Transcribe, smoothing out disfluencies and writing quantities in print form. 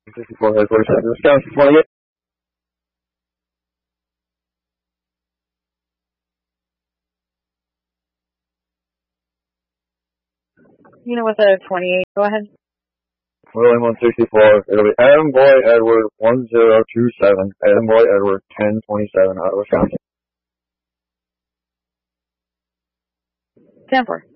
64 headquarters, Wisconsin 28. You know, with a 28, go ahead. William 164, it'll be Adam Boy Edward 1027, Adam Boy Edward 1027 out of Wisconsin. 10-4.